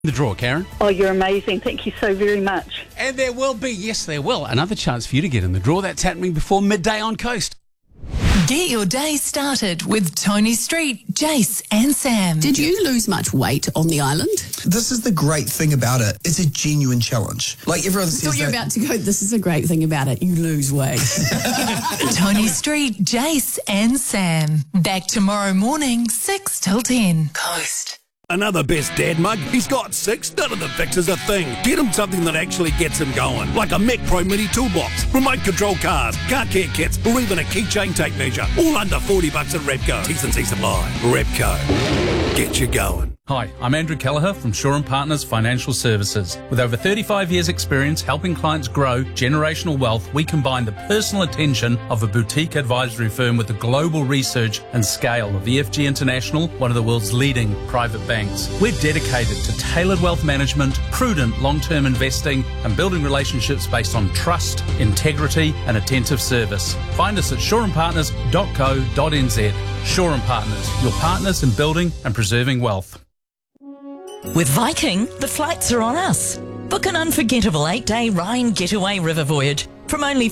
The draw, Karen. Oh, you're amazing. Thank you so very much. And there will be, yes there will, another chance for you to get in the draw. That's happening before midday on Coast. Get your day started with Tony Street, Jace and Sam. Did you lose much weight on the island? This is the great thing about it. It's a genuine challenge. Like everyone says, I thought you were about to go, this is a great thing about it. You lose weight. Tony Street, Jace and Sam. Back tomorrow morning, 6 till 10. Coast. Another Best Dad mug? He's got 6. None of the fixes a thing. Get him something that actually gets him going, like a Mac Pro Mini toolbox, remote control cars, car care kits, or even a keychain tape measure. All under $40 at Repco. T&C Supply. Repco. Get you going. Hi, I'm Andrew Kelleher from Shaw & Partners Financial Services. With over 35 years' experience helping clients grow generational wealth, we combine the personal attention of a boutique advisory firm with the global research and scale of EFG International, one of the world's leading private banks. We're dedicated to tailored wealth management, prudent long-term investing, and building relationships based on trust, integrity, and attentive service. Find us at shawandpartners.co.nz. Shaw & Partners, your partners in building and preserving wealth. With Viking, the flights are on us. Book an unforgettable 8-day Rhine getaway river voyage from only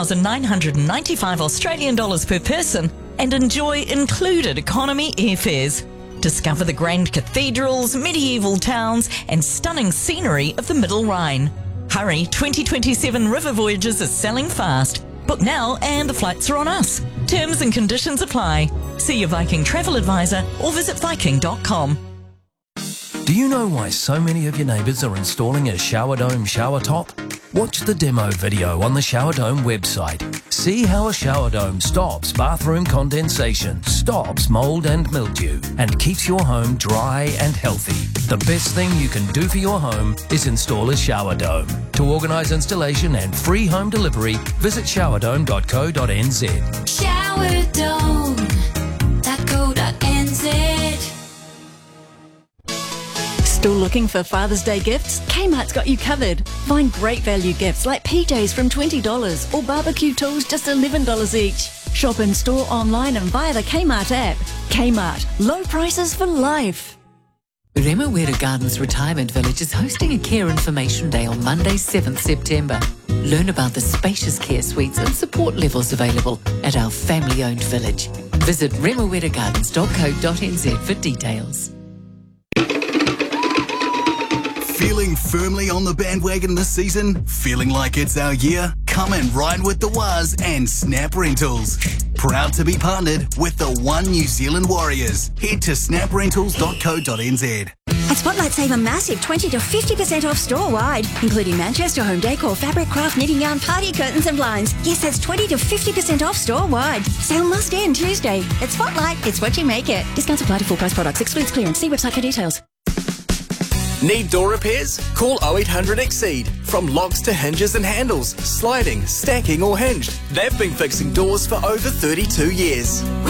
$4,995 Australian dollars per person and enjoy included economy airfares. Discover the grand cathedrals, medieval towns and stunning scenery of the Middle Rhine. Hurry, 2027 river voyages are selling fast. Book now and the flights are on us. Terms and conditions apply. See your Viking travel advisor or visit viking.com. Do you know why so many of your neighbours are installing a Shower Dome shower top? Watch the demo video on the Shower Dome website. See how a shower dome stops bathroom condensation, stops mould and mildew, and keeps your home dry and healthy. The best thing you can do for your home is install a shower dome. To organise installation and free home delivery, visit showerdome.co.nz. Showerdome.co.nz. Still looking for Father's Day gifts? Kmart's got you covered. Find great value gifts like PJs from $20 or barbecue tools just $11 each. Shop in store, online and via the Kmart app. Kmart, low prices for life. Remuera Gardens Retirement Village is hosting a Care Information Day on Monday, 7th September. Learn about the spacious care suites and support levels available at our family-owned village. Visit remueragardens.co.nz for details. Feeling firmly on the bandwagon this season? Feeling like it's our year? Come and ride with the Waz and Snap Rentals. Proud to be partnered with the One New Zealand Warriors. Head to snaprentals.co.nz. At Spotlight, save a massive 20 to 50% off store-wide, including Manchester home decor, fabric, craft, knitting yarn, party curtains and blinds. Yes, that's 20 to 50% off store-wide. Sale must end Tuesday. At Spotlight, it's what you make it. Discounts apply to full price products. Excludes clearance. See website for details. Need door repairs? Call 0800 Exceed. From locks to hinges and handles, sliding, stacking or hinged, they've been fixing doors for over 32 years.